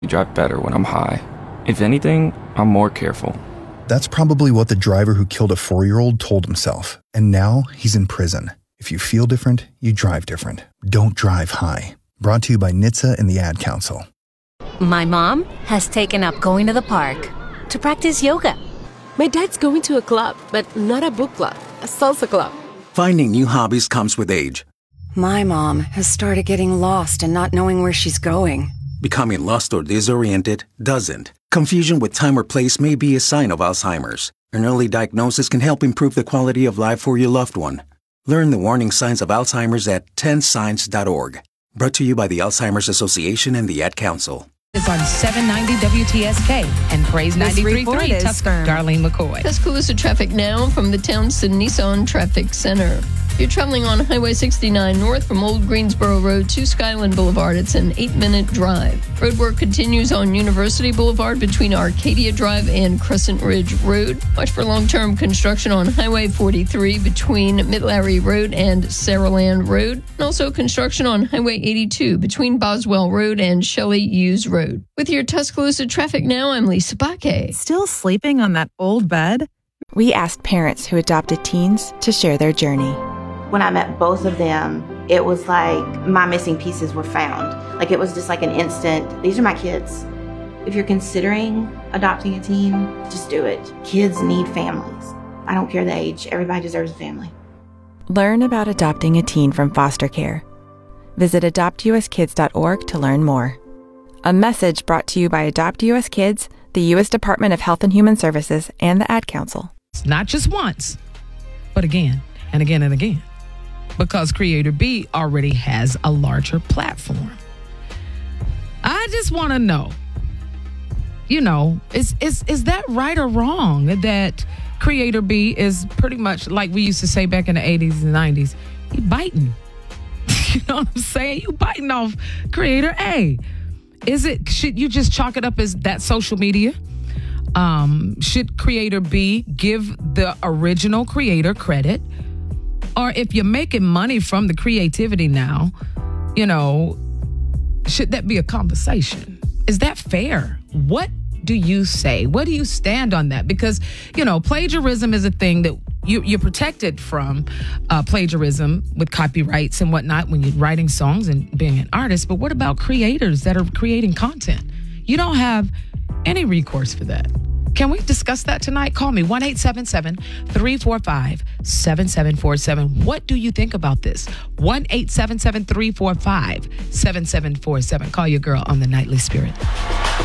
I drive better when I'm high. If anything, I'm more careful. That's probably what the driver who killed a 4-year-old told himself. And now he's in prison. If you feel different, you drive different. Don't drive high. Brought to you by NHTSA and the Ad Council. My mom has taken up going to the park to practice yoga. My dad's going to a club, but not a book club, a salsa club. Finding new hobbies comes with age. My mom has started getting lost and not knowing where she's going. Becoming lost or disoriented doesn't. Confusion with time or place may be a sign of Alzheimer's. An early diagnosis can help improve the quality of life for your loved one. Learn the warning signs of Alzheimer's at 10signs.org. Brought to you by the Alzheimer's Association and the Ad Council. It's on 790 WTSK and Praise 93.3 Tusker. Darlene McCoy. Tuscaloosa traffic now from the Townsend Nissan Traffic Center. If you're traveling on Highway 69 north from Old Greensboro Road to Skyland Boulevard, it's an 8-minute drive. Road work continues on University Boulevard between Arcadia Drive and Crescent Ridge Road. Watch for long-term construction on Highway 43 between Mitlary Road and Saraland Road. And also construction on Highway 82 between Boswell Road and Shelley Hughes Road. With your Tuscaloosa traffic now, I'm Lisa Baque. Still sleeping on that old bed? We asked parents who adopted teens to share their journey. When I met both of them, it was like my missing pieces were found. Like it was just like an instant, these are my kids. If you're considering adopting a teen, just do it. Kids need families. I don't care the age, everybody deserves a family. Learn about adopting a teen from foster care. Visit adoptuskids.org to learn more. A message brought to you by Adopt US Kids, the U.S. Department of Health and Human Services, and the Ad Council. It's not just once, but again and again and again. Because Creator B already has a larger platform. I just want to know, is that right or wrong that Creator B is pretty much like we used to say back in the 80s and 90s, you biting. You know what I'm saying? You biting off Creator A. Should you just chalk it up as that social media? Should Creator B give the original creator credit? Or if you're making money from the creativity now, should that be a conversation? Is that fair? What do you say? What do you stand on that? Because, plagiarism is a thing that you're protected from plagiarism with copyrights and whatnot when you're writing songs and being an artist. But what about creators that are creating content? You don't have any recourse for that. Can we discuss that tonight? Call me, 1-877-345-7747. What do you think about this? 1-877-345-7747. Call your girl on the Nightly Spirit.